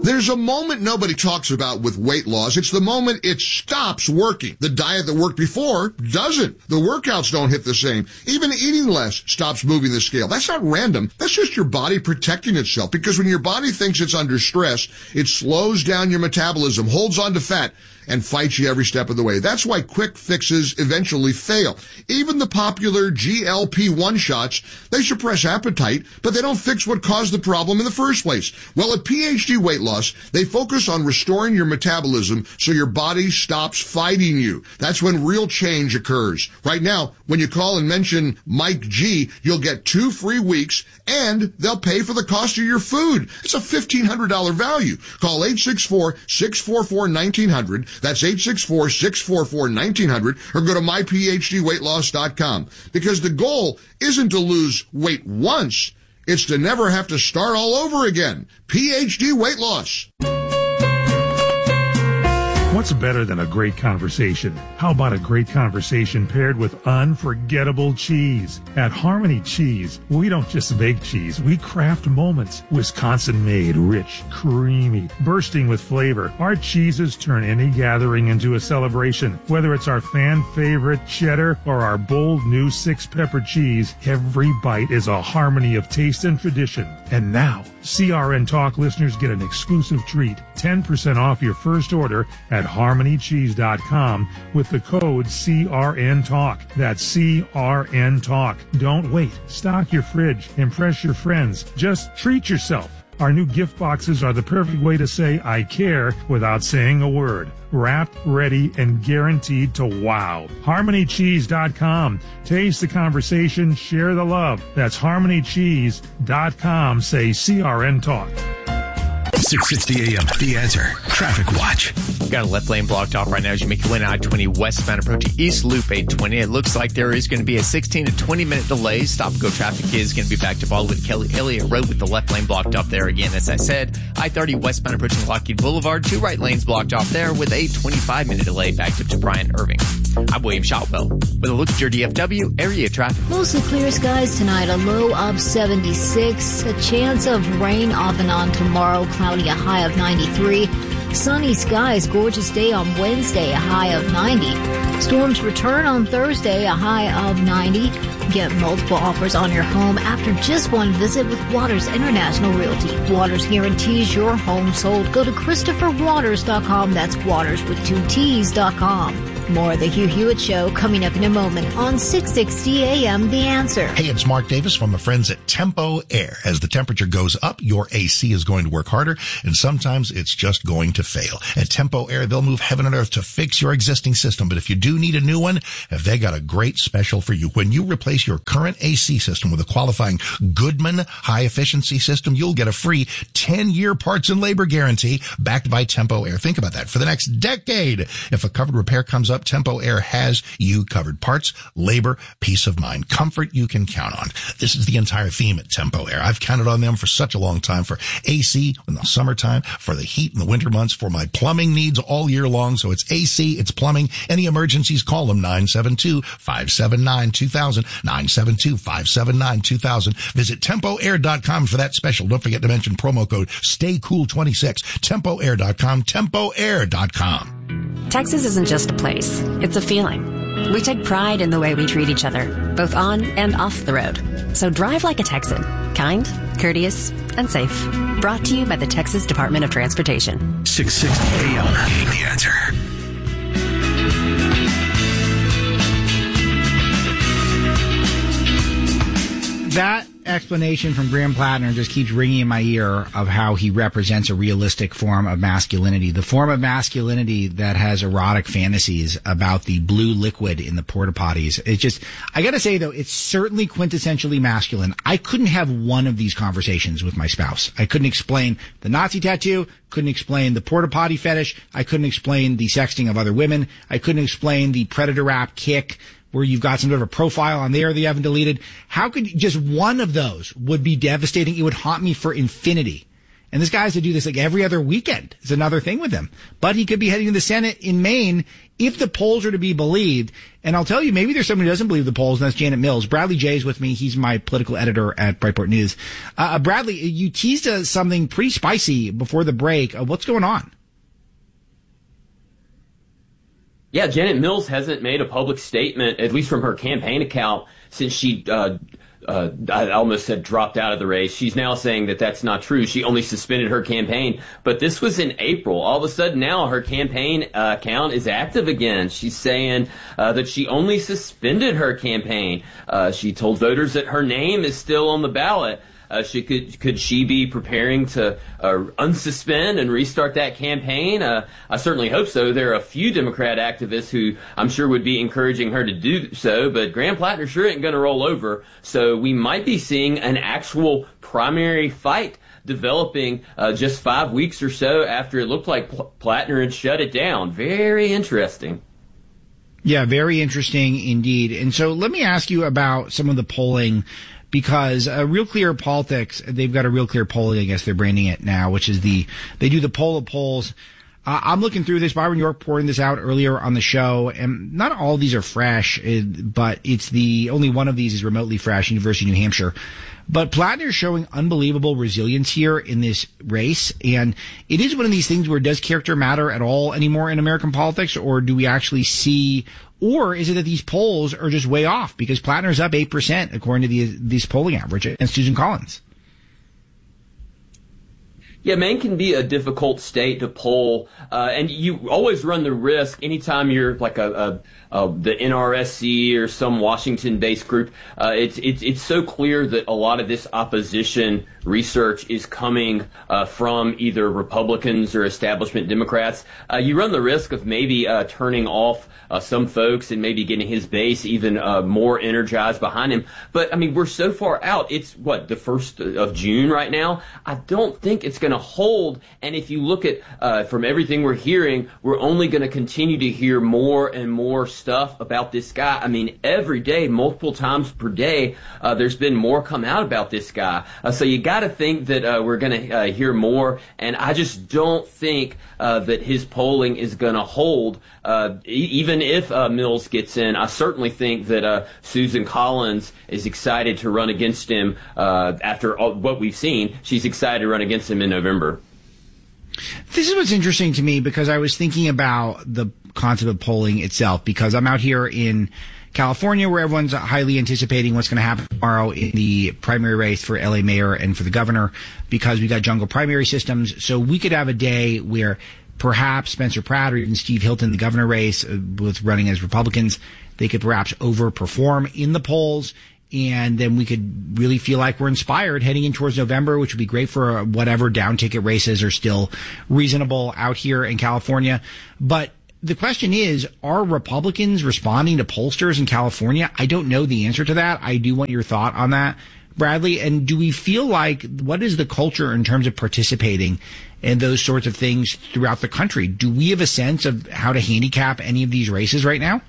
There's a moment nobody talks about with weight loss. It's the moment it stops working. The diet that worked before doesn't. The workouts don't hit the same. Even eating less stops moving the scale. That's not random. That's just your body protecting itself, because when your body thinks it's under stress, it slows down your metabolism, holds on to fat, and fights you every step of the way. That's why quick fixes eventually fail. Even the popular GLP-1 shots, they suppress appetite, but they don't fix what caused the problem in the first place. Well, at PhD Weight Loss, they focus on restoring your metabolism so your body stops fighting you. That's when real change occurs. Right now, when you call and mention Mike G, you'll get 2 free weeks, and they'll pay for the cost of your food. It's a $1,500 value. Call 864-644-1900. That's 864-644-1900, or go to myphdweightloss.com. Because the goal isn't to lose weight once, it's to never have to start all over again. PhD Weight Loss. What's better than a great conversation? How about a great conversation paired with unforgettable cheese? At Harmony Cheese, we don't just make cheese, we craft moments. Wisconsin-made, rich, creamy, bursting with flavor. Our cheeses turn any gathering into a celebration. Whether it's our fan-favorite cheddar or our bold new 6-pepper cheese, every bite is a harmony of taste and tradition. And now, CRN Talk listeners get an exclusive treat, 10% off your first order at harmonycheese.com with the code CRNTalk. That's CRN Talk. Don't wait. Stock your fridge. Impress your friends. Just treat yourself. Our new gift boxes are the perfect way to say I care without saying a word. Wrapped, ready, and guaranteed to wow. HarmonyCheese.com. Taste the conversation, share the love. That's HarmonyCheese.com. Say CRN Talk. 660 AM, The Answer. Traffic Watch. Got a left lane blocked off right now as you make your way to I-20 westbound approaching East Loop 820. It looks like there is going to be a 16 to 20 minute delay. Stop-go traffic is going to be backed up all the way to Kelly Elliott Road with the left lane blocked up there again. As I said, I-30 westbound approaching Lockheed Boulevard. 2 right lanes blocked off there with a 25-minute delay backed up to Brian Irving. I'm William Shotwell with a look at your DFW area traffic. Mostly clear skies tonight, a low of 76. A chance of rain off and on tomorrow, cloudy, a high of 93. Sunny skies, gorgeous day on Wednesday, a high of 90. Storms return on Thursday, a high of 90. Get multiple offers on your home after just one visit with Waters International Realty. Waters guarantees your home sold. Go to ChristopherWaters.com. That's Waters with 2 T's.com. More of the Hugh Hewitt Show coming up in a moment on 660 AM The Answer. Hey, it's Mark Davis from the friends at Tempo Air. As the temperature goes up, your AC is going to work harder, and sometimes it's just going to fail. At Tempo Air, they'll move heaven and earth to fix your existing system. But if you do need a new one, they got a great special for you. When you replace your current AC system with a qualifying Goodman high-efficiency system, you'll get a free 10-year parts and labor guarantee backed by Tempo Air. Think about that. For the next decade, if a covered repair comes up, Tempo Air has you covered. Parts, labor, peace of mind, comfort you can count on. This is the entire theme at Tempo Air. I've counted on them for such a long time, for AC in the summertime, for the heat in the winter months, for my plumbing needs all year long. So it's AC, it's plumbing. Any emergencies, call them 972-579-2000, 972-579-2000. Visit TempoAir.com for that special. Don't forget to mention promo code STAYCOOL26. TempoAir.com, TempoAir.com. Texas isn't just a place, it's a feeling. We take pride in the way we treat each other, both on and off the road. So drive like a Texan. Kind, courteous, and safe. Brought to you by the Texas Department of Transportation. 660 AM, The Answer. That explanation from Graham Plattner just keeps ringing in my ear of how he represents a realistic form of masculinity. The form of masculinity that has erotic fantasies about the blue liquid in the porta potties. It's just, I gotta say though, it's certainly quintessentially masculine. I couldn't have one of these conversations with my spouse. I couldn't explain the Nazi tattoo, couldn't explain the porta potty fetish, I couldn't explain the sexting of other women, I couldn't explain the predator rap kick, where you've got some sort of a profile on there that you haven't deleted. How could just one of those would be devastating? It would haunt me for infinity. And this guy has to do this like every other weekend. It's another thing with him. But he could be heading to the Senate in Maine if the polls are to be believed. And I'll tell you, maybe there's somebody who doesn't believe the polls, and that's Janet Mills. Bradley Jay is with me. He's my political editor at Breitbart News. Bradley, you teased something pretty spicy before the break. What's going on? Yeah, Janet Mills hasn't made a public statement, at least from her campaign account, since she I almost said dropped out of the race. She's now saying that that's not true. She only suspended her campaign. But this was in April. All of a sudden now her campaign account is active again. She's saying that she only suspended her campaign. She told voters that her name is still on the ballot. Could she be preparing to unsuspend and restart that campaign? I certainly hope so. There are a few Democrat activists who I'm sure would be encouraging her to do so, but Graham Plattner sure ain't going to roll over. So we might be seeing an actual primary fight developing just 5 weeks or so after it looked like Plattner had shut it down. Very interesting. Yeah, very interesting indeed. And so let me ask you about some of the polling, because Real Clear Politics, they've got a Real Clear polling, I guess they're branding it now, which is they do the poll of polls. I'm looking through this. Byron York pouring this out earlier on the show, and not all of these are fresh, but only one of these is remotely fresh, University of New Hampshire. But Plattner is showing unbelievable resilience here in this race, and it is one of these things where does character matter at all anymore in American politics, or do we actually see, or is it that these polls are just way off because Plattner's up 8% according to this polling average and Susan Collins? Yeah, Maine can be a difficult state to poll, and you always run the risk anytime you're like the NRSC or some Washington-based group. It's so clear that a lot of this opposition research is coming from either Republicans or establishment Democrats. You run the risk of maybe turning off some folks and maybe getting his base even more energized behind him. But I mean, we're so far out. It's the 1st of June right now. I don't think it's going to hold. And if you look at from everything we're hearing, we're only going to continue to hear more and more stuff about this guy. I mean, every day, multiple times per day, there's been more come out about this guy. So you got to think that we're going to hear more. And I just don't think that his polling is going to hold. Even if Mills gets in, I certainly think that Susan Collins is excited to run against him after what we've seen. She's excited to run against him in November. This is what's interesting to me, because I was thinking about the concept of polling itself, because I'm out here in California where everyone's highly anticipating what's going to happen tomorrow in the primary race for LA mayor and for the governor, because we got jungle primary systems. So we could have a day where perhaps Spencer Pratt or even Steve Hilton, the governor race, with running as Republicans, they could perhaps overperform in the polls. And then we could really feel like we're inspired heading in towards November, which would be great for whatever down ticket races are still reasonable out here in California. But the question is, are Republicans responding to pollsters in California? I don't know the answer to that. I do want your thought on that, Bradley. And do we feel like, what is the culture in terms of participating in those sorts of things throughout the country? Do we have a sense of how to handicap any of these races right now?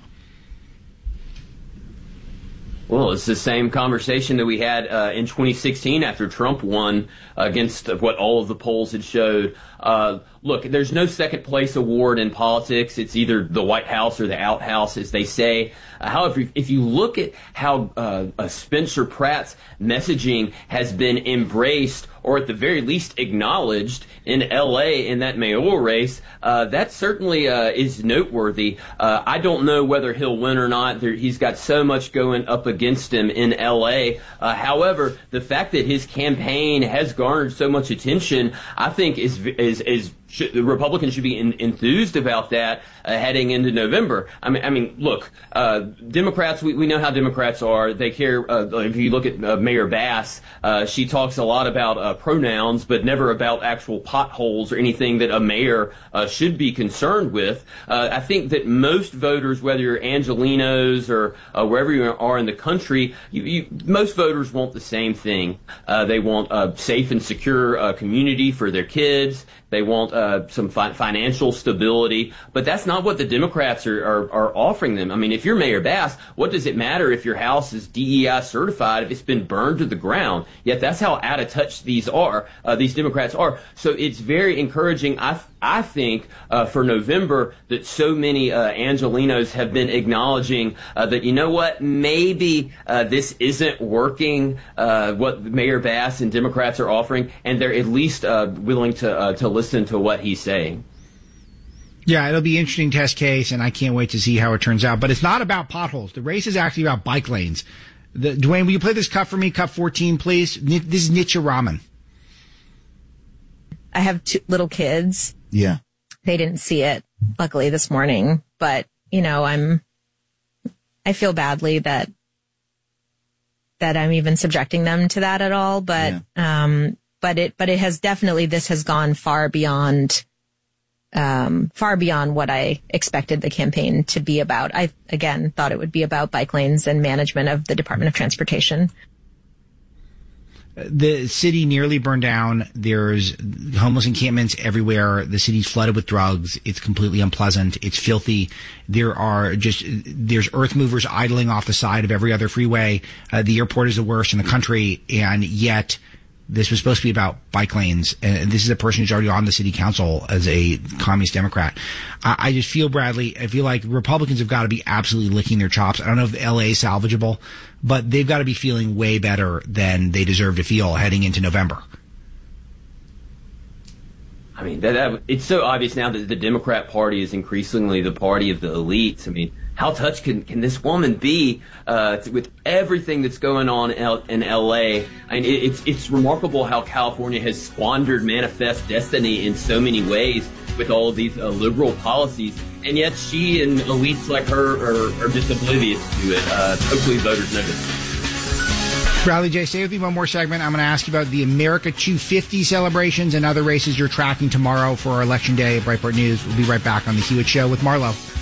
Well, it's the same conversation that we had in 2016 after Trump won against what all of the polls had showed. Look, there's no second place award in politics. It's either the White House or the outhouse, as they say. However, if you look at how Spencer Pratt's messaging has been embraced, or at the very least acknowledged in L.A. in that mayoral race, that certainly is noteworthy. I don't know whether he'll win or not. He's got so much going up against him in L.A. However, the fact that his campaign has garnered so much attention, I think the Republicans should be enthused about that heading into November. I mean, look, Democrats, we know how Democrats are. They care. If you look at Mayor Bass, she talks a lot about pronouns, but never about actual potholes or anything that a mayor should be concerned with. I think that most voters, whether you're Angelenos or wherever you are in the country, most voters want the same thing. They want a safe and secure community for their kids. They want some financial stability, but that's not what the Democrats are offering them. I mean, if you're Mayor Bass, what does it matter if your house is DEI certified if it's been burned to the ground? Yet that's how out of touch these Democrats are. So it's very encouraging, I think, for November that so many Angelenos have been acknowledging that, you know what, maybe this isn't working, what Mayor Bass and Democrats are offering, and they're at least willing to listen to what he's saying. Yeah, it'll be an interesting test case, and I can't wait to see how it turns out. But it's not about potholes. The race is actually about bike lanes. Dwayne, will you play this cut for me? Cut 14, please. This is Nitya Raman. I have 2 little kids. Yeah. They didn't see it, luckily, this morning. But, you know, I feel badly that I'm even subjecting them to that at all. But, but it has definitely, this has gone far beyond what I expected the campaign to be about. I, again, thought it would be about bike lanes and management of the Department of Transportation. The city nearly burned down. There's homeless encampments everywhere. The city's flooded with drugs. It's completely unpleasant. It's filthy. There's earth movers idling off the side of every other freeway. The airport is the worst in the country, and yet this was supposed to be about bike lanes. And this is a person who's already on the city council as a communist Democrat. I just feel, Bradley, I feel like Republicans have got to be absolutely licking their chops. I don't know if LA is salvageable, but they've got to be feeling way better than they deserve to feel heading into November. I mean, it's so obvious now that the Democrat Party is increasingly the party of the elites. I mean, how touched can this woman be with everything that's going on in L.A.? I mean, it's remarkable how California has squandered manifest destiny in so many ways with all of these liberal policies, and yet she and elites like her are just oblivious to it. Hopefully voters notice. Bradley J., stay with me one more segment. I'm going to ask you about the America 250 celebrations and other races you're tracking tomorrow for our Election Day at Breitbart News. We'll be right back on The Hewitt Show with Marlo.